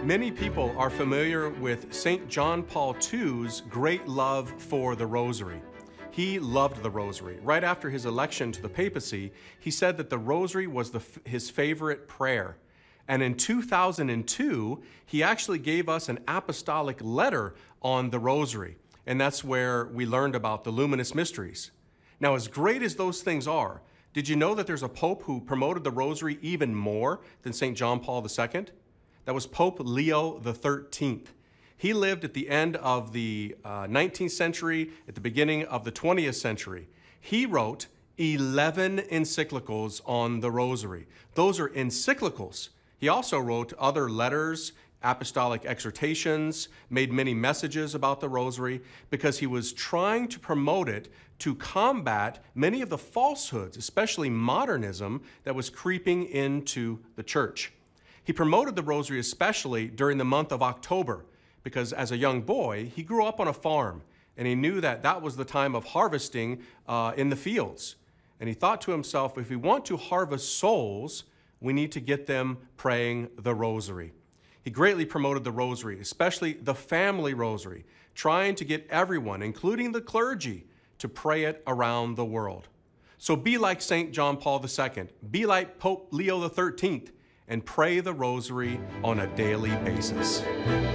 Many people are familiar with St. John Paul II's great love for the Rosary. He loved the Rosary. Right after his election to the papacy, he said that the Rosary was his favorite prayer. And in 2002, he actually gave us an apostolic letter on the Rosary. And that's where we learned about the luminous mysteries. Now, as great as those things are, did you know that there's a pope who promoted the Rosary even more than St. John Paul II? That was Pope Leo XIII. He lived at the end of the 19th century, at the beginning of the 20th century. He wrote 11 encyclicals on the Rosary. Those are encyclicals. He also wrote other letters, apostolic exhortations, made many messages about the Rosary because he was trying to promote it to combat many of the falsehoods, especially modernism, that was creeping into the church. He promoted the Rosary especially during the month of October because as a young boy, he grew up on a farm and he knew that that was the time of harvesting in the fields. And he thought to himself, if we want to harvest souls, we need to get them praying the Rosary. He greatly promoted the Rosary, especially the family Rosary, trying to get everyone, including the clergy, to pray it around the world. So be like St. John Paul II, be like Pope Leo XIII, and pray the Rosary on a daily basis.